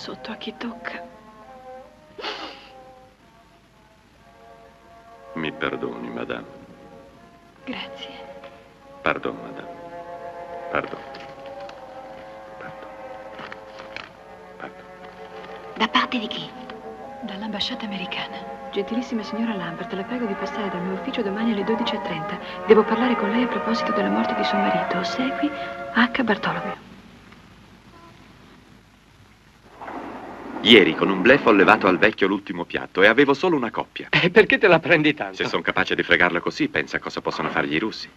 sotto a chi tocca. Mi perdoni, madame. Grazie. Pardon, madame. Pardon. Pardon. Pardon. Da parte di chi? Dall'ambasciata americana. Gentilissima signora Lambert, la prego di passare dal mio ufficio domani alle 12:30. Devo parlare con lei a proposito della morte di suo marito. Segui H. Bartolomeo. Ieri con un bluff ho levato al vecchio l'ultimo piatto e avevo solo una coppia. E perché te la prendi tanto? Se sono capace di fregarlo così, pensa a cosa possono fargli i russi.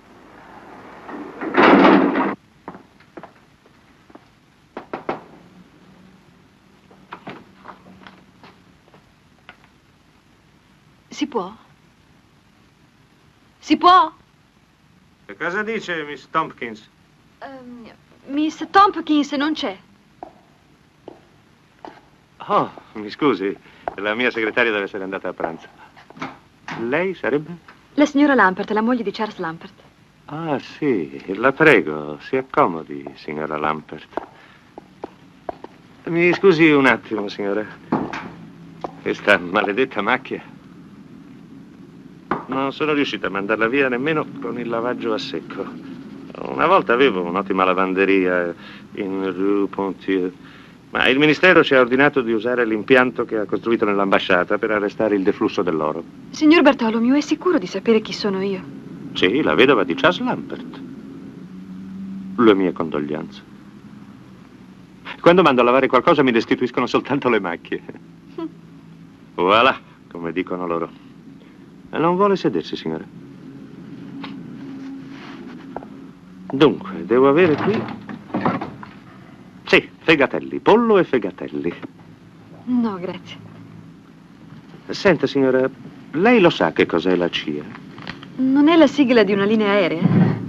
Si può? Si può? Che cosa dice Miss Tompkins? Miss Tompkins non c'è. Oh, mi scusi, la mia segretaria deve essere andata a pranzo. Lei sarebbe? La signora Lambert, la moglie di Charles Lambert. Ah, sì, la prego, si accomodi, signora Lambert. Mi scusi un attimo, signora. Questa maledetta macchia. Non sono riuscito a mandarla via nemmeno con il lavaggio a secco. Una volta avevo un'ottima lavanderia in Rue Pontieu, ma il ministero ci ha ordinato di usare l'impianto che ha costruito nell'ambasciata per arrestare il deflusso dell'oro. Signor Bartolomeo, è sicuro di sapere chi sono io? Sì, la vedova di Charles Lambert. Le mie condoglianze. Quando mando a lavare qualcosa mi restituiscono soltanto le macchie. Voilà, come dicono loro. Non vuole sedersi, signora? Dunque, devo avere qui... Sì, fegatelli, pollo e fegatelli. No, grazie. Senta, signora, lei lo sa che cos'è la CIA? Non è la sigla di una linea aerea?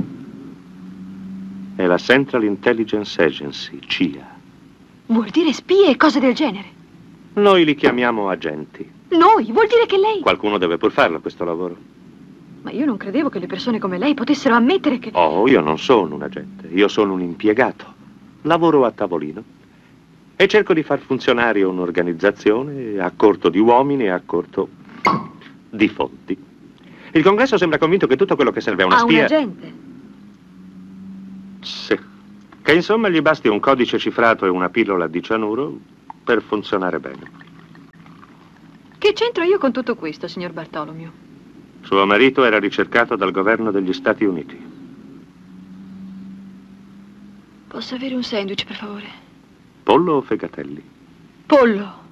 È la Central Intelligence Agency, CIA. Vuol dire spie e cose del genere? Noi li chiamiamo agenti. Noi? Vuol dire che lei... Qualcuno deve pur farlo questo lavoro. Ma io non credevo che le persone come lei potessero ammettere che... Oh, io non sono un agente, io sono un impiegato. Lavoro a tavolino e cerco di far funzionare un'organizzazione a corto di uomini e a corto di fondi. Il congresso sembra convinto che tutto quello che serve a una spia... un agente? Sì. Che insomma gli basti un codice cifrato e una pillola di cianuro per funzionare bene. Che c'entro io con tutto questo, signor Bartolomeo? Suo marito era ricercato dal governo degli Stati Uniti. Posso avere un sandwich, per favore? Pollo o fegatelli? Pollo.